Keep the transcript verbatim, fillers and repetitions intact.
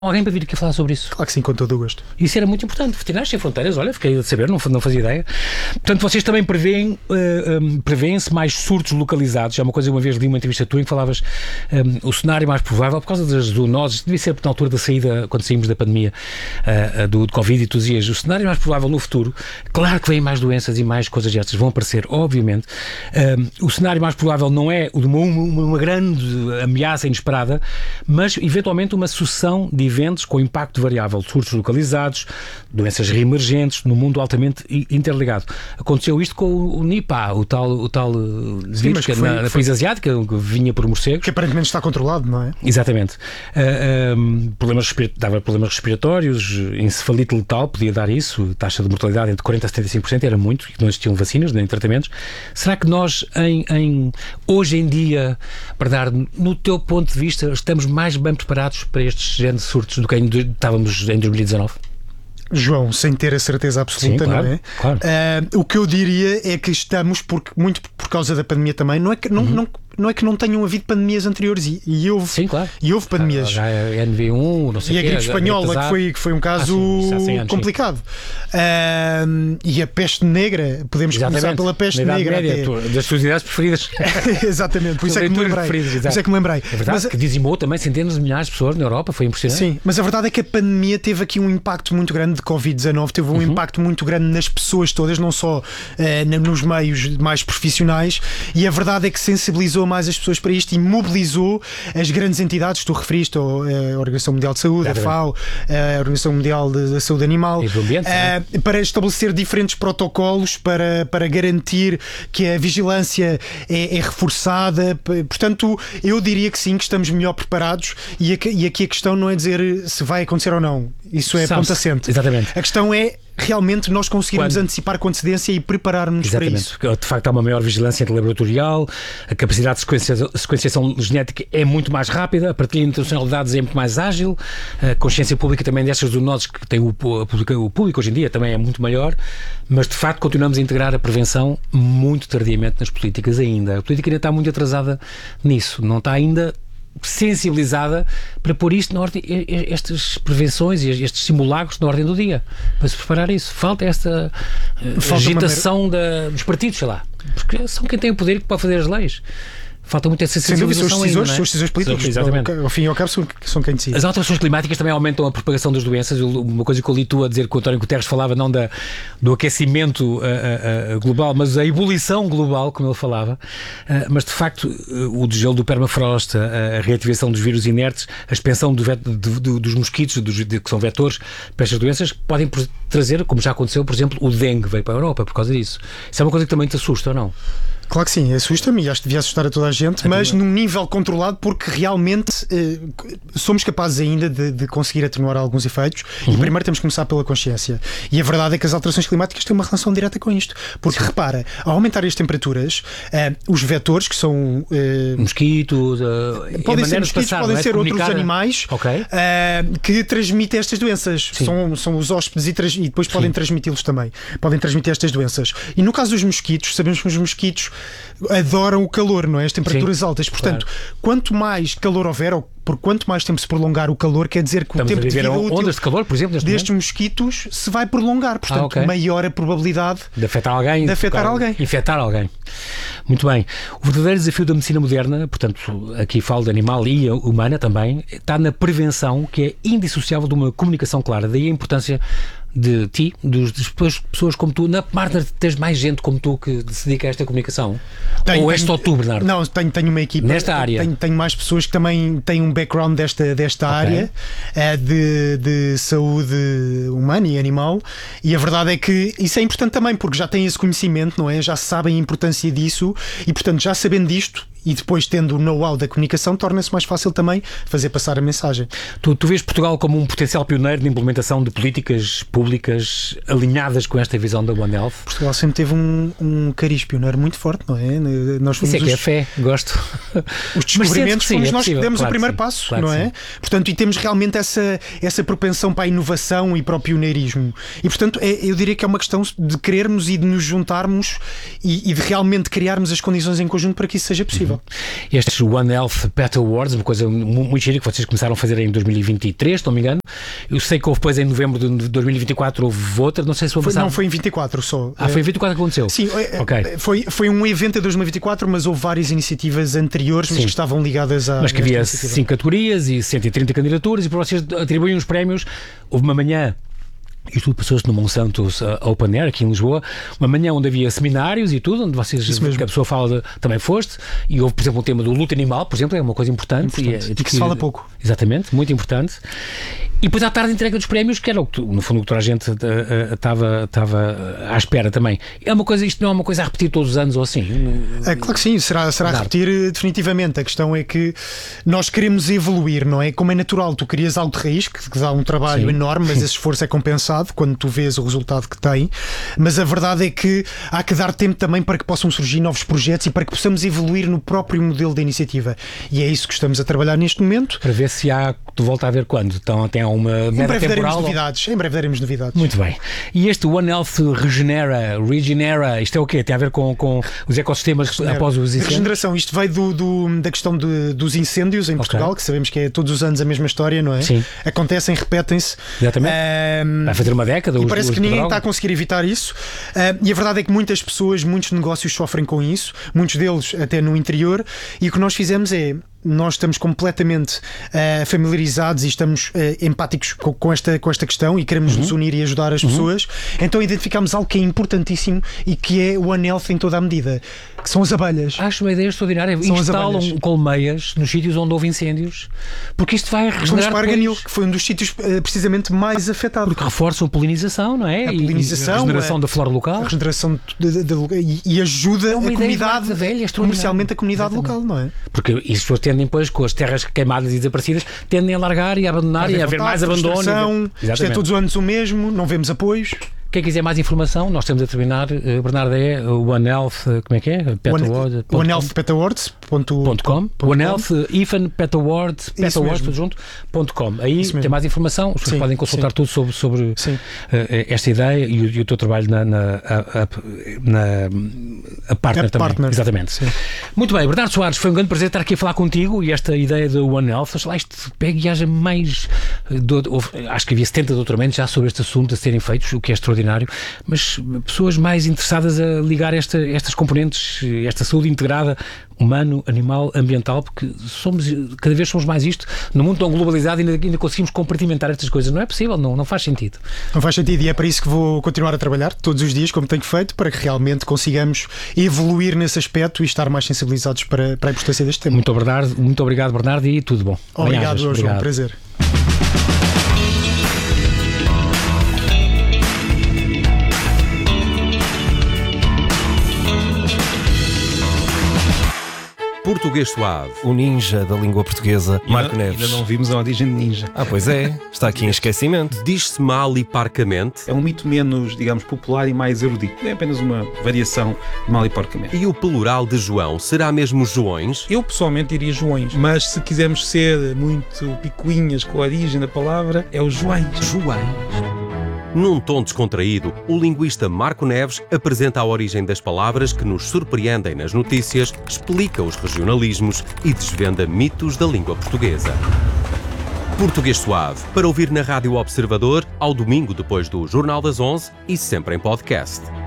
alguém para vir aqui falar sobre isso. Claro que sim, com todo o gosto. Isso era muito importante. Veterinários Sem Fronteiras, olha, fiquei a saber, não, não fazia ideia. Portanto, vocês também prevêem, uh, um, prevêem-se mais surtos localizados. É uma coisa, uma vez li uma entrevista tua em que falavas um, o cenário mais provável, por causa das zoonoses, devia ser na altura da saída, quando saímos da pandemia uh, do, do Covid, e tu dizias, o cenário mais provável no futuro, claro que vêm mais doenças e mais coisas destas vão aparecer, obviamente. Um, o cenário mais provável não é o de uma, uma, uma grande ameaça inesperada, mas eventualmente uma sucessão de eventos com impacto variável, surtos localizados, doenças reemergentes, no mundo altamente interligado. Aconteceu isto com o Nipah, o tal, o tal Sim, vírus que foi, na, na foi... país asiático, que vinha por morcegos. Que aparentemente está controlado, não é? Exatamente. Uh, um, problemas respira... dava problemas respiratórios, encefalite letal, podia dar isso, taxa de mortalidade entre quarenta por cento e setenta e cinco por cento, era muito, e não existiam vacinas nem tratamentos. Será que nós, em, em, hoje em dia, para dar, no teu ponto de vista, estamos mais bem preparados para estes géneros de surtos do que em, estávamos em dois mil e dezanove? João, sem ter a certeza absoluta, Sim, claro, não é? Claro. Uh, o que eu diria é que estamos, porque, muito por causa da pandemia também, não é que não, uhum. não, não é que não tenham havido pandemias anteriores, e, e, houve, Sim, claro. e houve pandemias. Já é N V um, não sei e a quê, gripe espanhola, que foi, que foi um caso ah, sim, anos, complicado. Uh, e a peste negra, podemos Exatamente. começar pela peste na negra. Média, até... das suas idades preferidas. Exatamente, por isso é que me lembrei. Por isso é que me lembrei. É verdade, mas, que dizimou também centenas de milhares de pessoas na Europa, foi impressionante. Sim, mas a verdade é que a pandemia teve aqui um impacto muito grande de covid dezanove, teve um uhum. impacto muito grande nas pessoas todas, não só uh, nos meios mais profissionais, e a verdade é que sensibilizou mais as pessoas para isto e mobilizou as grandes entidades, tu referiste a Organização Mundial de Saúde, é a FAO, a Organização Mundial da Saúde Animal, e do ambiente, uh, para estabelecer diferentes protocolos para, para garantir que a vigilância é, é reforçada. Portanto, eu diria que sim, que estamos melhor preparados, e aqui, e aqui a questão não é dizer se vai acontecer ou não, isso é ponto assente. Exatamente. A questão é realmente nós conseguirmos Quando? antecipar com antecedência e preparar-nos para isso. De facto, há uma maior vigilância laboratorial, a capacidade de sequenciação, sequenciação genética é muito mais rápida, a partilha internacional de dados é muito mais ágil, a consciência pública também destas zoonoses que tem o, o, o público hoje em dia também é muito maior, mas de facto continuamos a integrar a prevenção muito tardiamente nas políticas ainda. A política ainda está muito atrasada nisso, não está ainda sensibilizada para pôr isto na ordem, estas prevenções e estes simulacros na ordem do dia, para se preparar isso. Falta esta Falta agitação da, dos partidos, sei lá, porque são quem tem o poder que pode fazer as leis. Falta muito essa sensibilização. São os decisores, ainda, não é? São os decisores políticos. Exatamente. Ao fim e ao cabo são, são quem decide. As alterações climáticas também aumentam a propagação das doenças. Uma coisa que eu li tu a dizer, que o António Guterres falava, não da, do aquecimento uh, uh, global, mas da ebulição global, como ele falava. Uh, mas de facto, uh, o degelo do permafrost, a, a reativação dos vírus inertes, a expansão do vet, de, de, dos mosquitos, dos, de, que são vetores para estas doenças, podem trazer, como já aconteceu, por exemplo, o dengue veio para a Europa por causa disso. Isso é uma coisa que também te assusta, ou não? Claro que sim, assusta-me e acho que devia assustar a toda a gente, mas num nível controlado, porque realmente eh, somos capazes ainda de, de conseguir atenuar alguns efeitos. Uhum. E primeiro temos que começar pela consciência. E a verdade é que as alterações climáticas têm uma relação direta com isto, porque sim. repara, ao aumentar as temperaturas, eh, os vetores que são eh, mosquitos, uh, podem ser mosquitos, passar, podem ser outros animais okay. eh, que transmitem estas doenças. São, são os hóspedes e, trans, e depois podem sim. transmiti-los também. Podem transmitir estas doenças. E no caso dos mosquitos, sabemos que os mosquitos adoram o calor, não é? As temperaturas Sim, altas. Portanto, claro. quanto mais calor houver, ou por quanto mais tempo se prolongar o calor, quer dizer que Estamos o tempo de vida útil ondas de calor, por exemplo, destes momento? mosquitos se vai prolongar. Portanto, ah, okay. maior a probabilidade de afetar alguém. De afetar tocar, alguém. Infectar alguém. Muito bem. O verdadeiro desafio da medicina moderna, portanto, aqui falo de animal e humana também, está na prevenção, que é indissociável de uma comunicação clara. Daí a importância de ti, dos, das pessoas como tu. Na Bernardo, tens mais gente como tu que se dedica a esta comunicação? Tenho, Ou és só tu, Bernardo? Não, tenho, tenho uma equipa. Nesta área? Tenho, tenho mais pessoas que também têm um background desta, desta okay. área é, de, de saúde humana e animal, e a verdade é que isso é importante também, porque já têm esse conhecimento, não é? Já sabem a importância disso e, portanto, já sabendo disto, e depois tendo o know-how da comunicação, torna-se mais fácil também fazer passar a mensagem. Tu, tu vês Portugal como um potencial pioneiro de implementação de políticas públicas alinhadas com esta visão da One Health? Portugal sempre teve um, um cariz pioneiro muito forte, não é? Nós fomos Isso é que os, é fé, gosto. Os descobrimentos, sim, fomos é nós possível, que demos claro o primeiro sim, passo, claro não é? Sim. Portanto, e temos realmente essa, essa propensão para a inovação e para o pioneirismo. E, portanto, é, eu diria que é uma questão de querermos e de nos juntarmos e, e de realmente criarmos as condições em conjunto para que isso seja possível. incrível. Uhum. Estes One Health Pet Awards, uma coisa muito gira que vocês começaram a fazer em dois mil e vinte e três, se não me engano. Eu sei que houve depois em novembro de dois mil e vinte e quatro, houve outra, não sei se houve. Foi, não, foi em vinte e quatro só. Ah, foi em vinte e quatro que aconteceu? Sim, okay. foi, foi um evento em dois mil e vinte e quatro, mas houve várias iniciativas anteriores, mas Sim. que estavam ligadas a. Mas que havia cinco categorias e cento e trinta candidaturas, e para vocês atribuem os prémios. Houve uma manhã. Isto tudo passou-se no Monsanto uh, Open Air, aqui em Lisboa, uma manhã onde havia seminários e tudo, onde vocês, que a pessoa fala, de, também foste, e houve, por exemplo, um tema do luto animal, por exemplo, é uma coisa importante. importante. E, é, e que se fala pouco. Exatamente, muito importante. E depois à tarde entrega dos prémios, que era o que, no fundo, o que toda a gente estava uh, à espera também. É uma coisa, isto não é uma coisa a repetir todos os anos ou assim? É, claro que sim, será, será a repetir definitivamente. A questão é que nós queremos evoluir, não é? Como é natural, tu querias algo de raiz, que, que dá um trabalho sim. enorme, mas esse esforço é compensado quando tu vês o resultado que tem, mas a verdade é que há que dar tempo também para que possam surgir novos projetos e para que possamos evoluir no próprio modelo da iniciativa, e é isso que estamos a trabalhar neste momento. Para ver se há, tu volta a ver quando? Então tem uma meta temporal? Em breve daremos ou... novidades, em breve daremos novidades. Muito bem. E este One Health Regenera, Regenera, isto é o quê? Tem a ver com, com os ecossistemas Regenera. Após os incêndios? Regeneração, isto veio do, do, da questão de, dos incêndios em Portugal, okay. que sabemos que é todos os anos a mesma história, não é? Sim. Acontecem, repetem-se. Exatamente. Um, Vai fazer uma década. E os, parece os que ninguém está a conseguir evitar isso, uh, e a verdade é que muitas pessoas, muitos negócios sofrem com isso, muitos deles até no interior, e o que nós fizemos é, nós estamos completamente uh, familiarizados e estamos uh, empáticos com, com, esta, com esta questão e queremos uhum. nos unir e ajudar as uhum. pessoas, então identificamos algo que é importantíssimo e que é o One Health em toda a medida, que são as abelhas. Acho uma ideia extraordinária. São Instalam colmeias nos sítios onde houve incêndios, porque isto vai regenerar. Vamos para Arganil, que foi um dos sítios uh, precisamente mais afetados. Porque reforçam a polinização, não é? A polinização, e a regeneração a, da flora local. A regeneração de, de, de, e, e ajuda é a comunidade, velha, comercialmente a comunidade Exatamente. Local, não é? Porque isso tendem depois com as terras queimadas e desaparecidas, tendem a largar e a abandonar e a haver mais abandono. Isto é todos os anos o mesmo, não vemos apoios. Quem quiser mais informação, nós temos a terminar, uh, Bernardo, é o One Health, uh, como é que é? One Health Pet Awards ponto com. One Health Ifan Pet Awards, Pet Awards tudo junto, ponto com. Aí tem mais informação, as pessoas podem consultar sim. tudo sobre, sobre uh, esta ideia e o, e o teu trabalho na, na, a, a, na a partner App também. Partner. Exatamente. Sim. Muito bem, Bernardo Soares, foi um grande prazer estar aqui a falar contigo e esta ideia do One Health, lá isto pega e haja mais, do, houve, acho que havia setenta doutoramentos já sobre este assunto a serem feitos, o que é extraordinário. Mas pessoas mais interessadas a ligar esta, estas componentes, esta saúde integrada, humano, animal, ambiental, porque somos, cada vez somos mais isto, num mundo tão globalizado ainda, ainda conseguimos compartimentar estas coisas, não é possível, não, não faz sentido. Não faz sentido e é para isso que vou continuar a trabalhar todos os dias, como tenho feito, para que realmente consigamos evoluir nesse aspecto e estar mais sensibilizados para, para a importância deste tema. Muito obrigado, muito obrigado, Bernardo, e tudo bom. Obrigado, João, obrigado. Prazer. Português Suave, o ninja da língua portuguesa, Marco ainda, Neves. Ainda não vimos a origem de ninja. Ah, pois é, está aqui em esquecimento. Diz-se mal e parcamente. É um mito menos, digamos, popular e mais erudito. É apenas uma variação de mal e porcamente. E o plural de João será mesmo Joões? Eu pessoalmente diria Joões, mas se quisermos ser muito picuinhas com a origem da palavra, é o Joões. Joões. Num tom descontraído, o linguista Marco Neves apresenta a origem das palavras que nos surpreendem nas notícias, explica os regionalismos e desvenda mitos da língua portuguesa. Português Suave, para ouvir na Rádio Observador, ao domingo depois do Jornal das onze e sempre em podcast.